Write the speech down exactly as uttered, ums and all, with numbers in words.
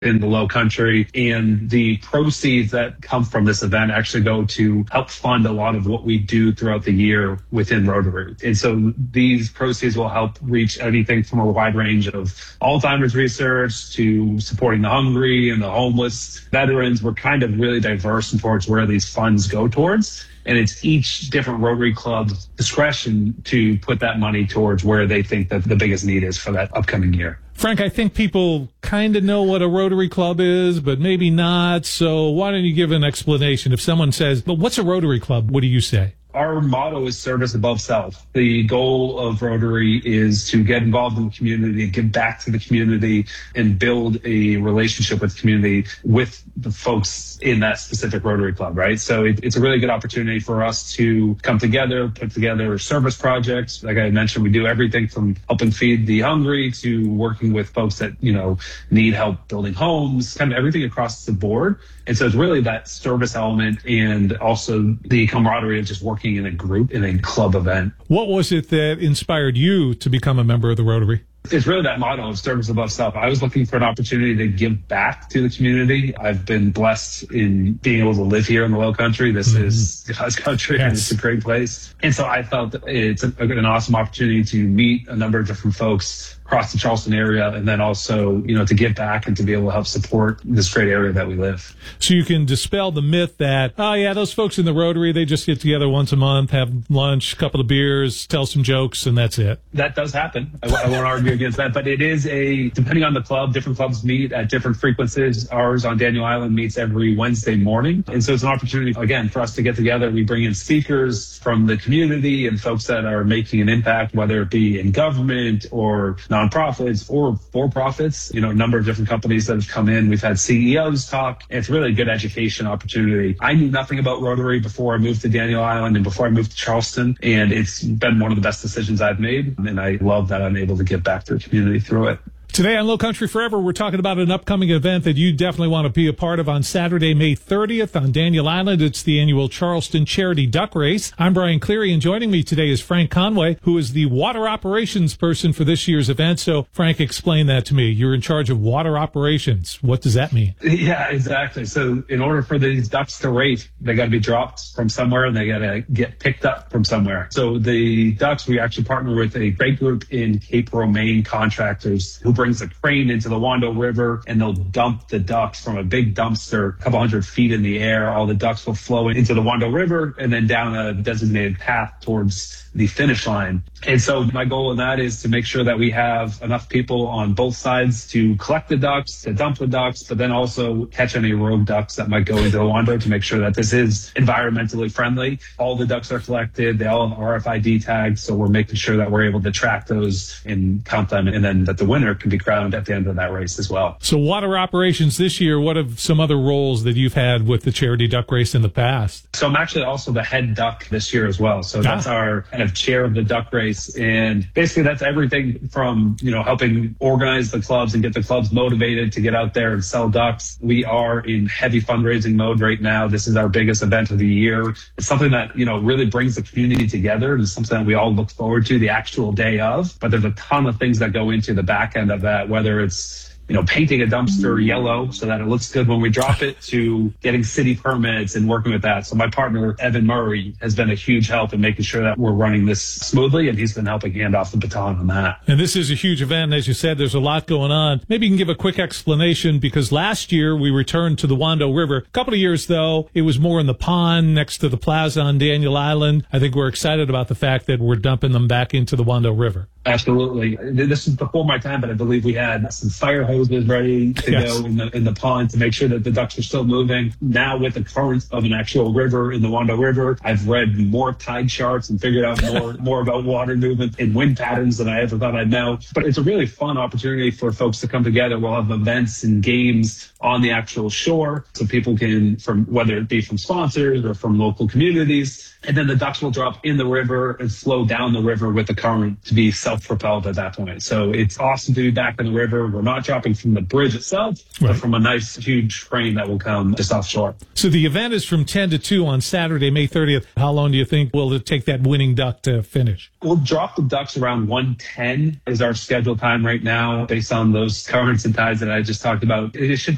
in the Low Country. And the proceeds that come from this event actually go to help fund a lot of what we do throughout the year within Rotary. And so these proceeds will help reach anything from a wide range of Alzheimer's research to supporting the hungry and the homeless, veterans. We're kind of really diverse towards where these funds go towards. And it's each different Rotary Club's discretion to put that money towards where they think that the biggest need is for that upcoming year. Frank, I think people kind of know what a Rotary Club is, but maybe not. So why don't you give an explanation? If someone says, but what's a Rotary Club? What do you say? Our motto is service above self. The goal of Rotary is to get involved in the community, give back to the community, and build a relationship with the community with the folks in that specific Rotary Club, right? So it, it's a really good opportunity for us to come together, put together service projects. Like I mentioned, we do everything from helping feed the hungry to working with folks that, you know, need help building homes, kind of everything across the board. And so it's really that service element and also the camaraderie of just working in a group, in a club event. What was it that inspired you to become a member of the Rotary? It's really that motto of service above self. I was looking for an opportunity to give back to the community. I've been blessed in being able to live here in the Low Country. This mm-hmm. is God's country, yes. And it's a great place. And so I felt it's a, an awesome opportunity to meet a number of different folks across the Charleston area, and then also, you know, to give back and to be able to help support this great area that we live. So you can dispel the myth that, oh yeah, those folks in the Rotary, they just get together once a month, have lunch, a couple of beers, tell some jokes, and that's it. That does happen. I, I won't argue against that, but it is a, depending on the club, different clubs meet at different frequencies. Ours on Daniel Island meets every Wednesday morning. And so it's an opportunity, again, for us to get together. We bring in speakers from the community and folks that are making an impact, whether it be in government or nonprofits or for-profits, you know, a number of different companies that have come in. We've had C E Os talk. It's really a good education opportunity. I knew nothing about Rotary before I moved to Daniel Island and before I moved to Charleston, and it's been one of the best decisions I've made, and I love that I'm able to give back to the community through it. Today on Low Country Forever, we're talking about an upcoming event that you definitely want to be a part of on Saturday, May thirtieth on Daniel Island. It's the annual Charleston Charity Duck Race. I'm Brian Cleary, and joining me today is Frank Conway, who is the water operations person for this year's event. So, Frank, explain that to me. You're in charge of water operations. What does that mean? Yeah, exactly. So in order for these ducks to race, they got to be dropped from somewhere and they got to get picked up from somewhere. So the ducks, we actually partner with a great group in Cape Romaine Contractors who brings a crane into the Wando River, and they'll dump the ducks from a big dumpster a couple hundred feet in the air. All the ducks will flow into the Wando River and then down a designated path towards the finish line. And so my goal in that is to make sure that we have enough people on both sides to collect the ducks, to dump the ducks, but then also catch any rogue ducks that might go into the Wando to make sure that this is environmentally friendly. All the ducks are collected. They all have R F I D tags. So we're making sure that we're able to track those and count them, and then that the winner can be crowned at the end of that race as well. So water operations this year, what have some other roles that you've had with the Charity Duck Race in the past? So I'm actually also the head duck this year as well. So that's ah. our kind of chair of the duck race. And basically that's everything from, you know, helping organize the clubs and get the clubs motivated to get out there and sell ducks. We are in heavy fundraising mode right now. This is our biggest event of the year. It's something that, you know, really brings the community together. It's something that we all look forward to the actual day of, but there's a ton of things that go into the back end of that, whether it's, you know, painting a dumpster yellow so that it looks good when we drop it, to getting city permits and working with that. So my partner, Evan Murray, has been a huge help in making sure that we're running this smoothly, and he's been helping hand off the baton on that. And this is a huge event. As you said, there's a lot going on. Maybe you can give a quick explanation, because last year we returned to the Wando River. A couple of years, though, it was more in the pond next to the plaza on Daniel Island. I think we're excited about the fact that we're dumping them back into the Wando River. Absolutely. This is before my time, but I believe we had some fire hoses ready to yes. go in the in the pond to make sure that the ducks are still moving. Now with the current of an actual river in the Wando River, I've read more tide charts and figured out more more about water movement and wind patterns than I ever thought I'd know. But it's a really fun opportunity for folks to come together. We'll have events and games on the actual shore, so people can, from whether it be from sponsors or from local communities, and then the ducks will drop in the river and flow down the river with the current to be self-propelled at that point. So it's awesome to be back in the river. We're not dropping from the bridge itself, right, but from a nice, huge crane that will come just offshore. So the event is from ten to two on Saturday, May thirtieth. How long do you think will it take that winning duck to finish? We'll drop the ducks around one ten is our scheduled time right now, based on those currents and tides that I just talked about. It should